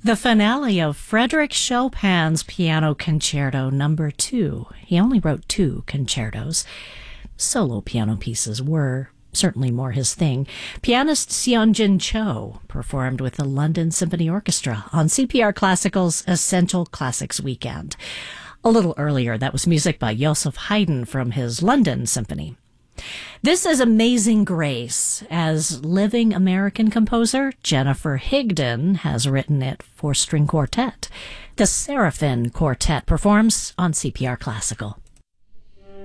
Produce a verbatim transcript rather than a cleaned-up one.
The finale of Frédéric Chopin's Piano Concerto Number Two. He only wrote two concertos. Solo piano pieces were certainly more his thing. Pianist Seonjin Cho performed with the London Symphony Orchestra on C P R Classical's Essential Classics Weekend. A little earlier, that was music by Joseph Haydn from his London Symphony. This is Amazing Grace, as living American composer Jennifer Higdon has written it for string quartet. The Seraphin Quartet performs on C P R Classical.